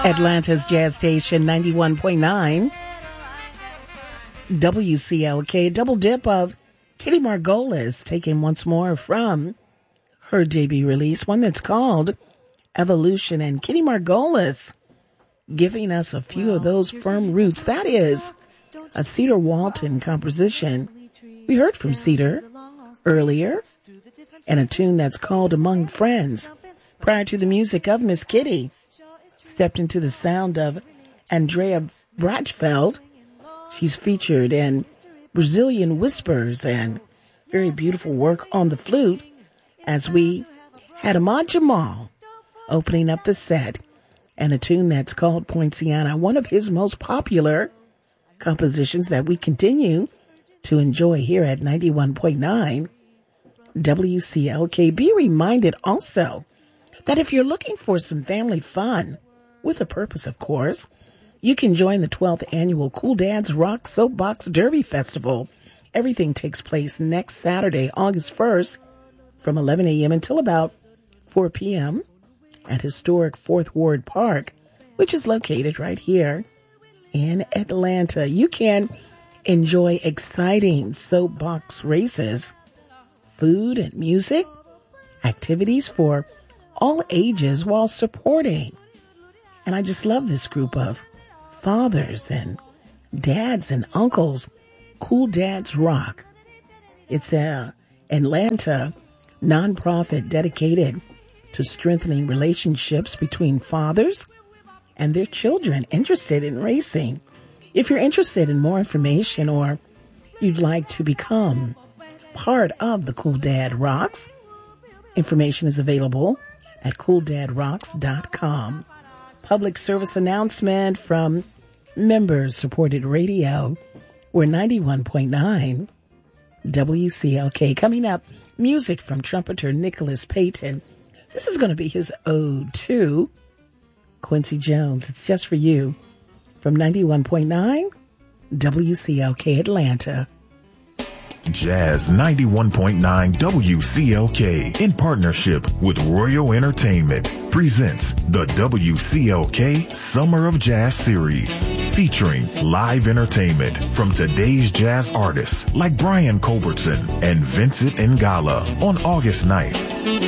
Atlanta's Jazz Station 91.9 WCLK. Double dip of Kitty Margolis, taken once more from her debut release, one that's called Evolution. And Kitty Margolis giving us a few of those firm roots. That is a Cedar Walton composition. We heard from Cedar earlier, and a tune that's called Among Friends. Prior to the music of Miss Kitty, stepped into the sound of Andrea Brachfeld. She's featured in Brazilian Whispers and very beautiful work on the flute, as we had Ahmad Jamal opening up the set, and a tune that's called Poinciana, one of his most popular compositions that we continue to enjoy here at 91.9 WCLK. Be reminded also that if you're looking for some family fun, with a purpose, of course, you can join the 12th annual Cool Dads Rock Soapbox Derby Festival. Everything takes place next Saturday, August 1st, from 11 a.m. until about 4 p.m. at historic Fourth Ward Park, which is located right here in Atlanta. You can enjoy exciting soapbox races, food and music, activities for all ages while supporting. And I just love this group of fathers and dads and uncles, Cool Dads Rock. It's a Atlanta nonprofit dedicated to strengthening relationships between fathers and their children interested in racing. If you're interested in more information or you'd like to become part of the Cool Dad Rocks, information is available at CoolDadRocks.com. Public service announcement from member-supported radio. We're 91.9 WCLK. Coming up, music from trumpeter Nicholas Payton. This is going to be his ode to Quincy Jones. It's just for you from 91.9 WCLK Atlanta. Jazz 91.9 WCLK, in partnership with Royal Entertainment, presents the WCLK Summer of Jazz Series, featuring live entertainment from today's jazz artists like Brian Culbertson and Vincent Ngala on August 9th.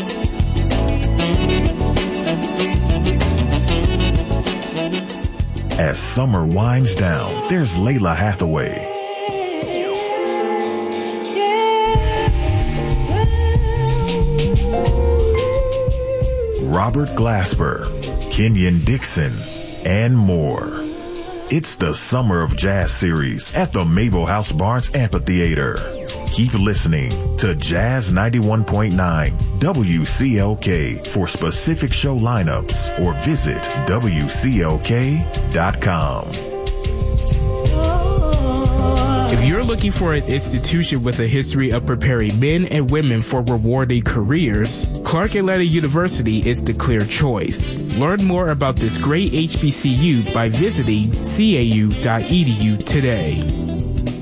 As summer winds down, there's Layla Hathaway, Robert Glasper, Kenyon Dixon, and more. It's the Summer of Jazz Series at the Mabel House Barnes Amphitheater. Keep listening to Jazz 91.9 WCLK for specific show lineups or visit WCLK.com. If you're looking for an institution with a history of preparing men and women for rewarding careers, Clark Atlanta University is the clear choice. Learn more about this great HBCU by visiting cau.edu today.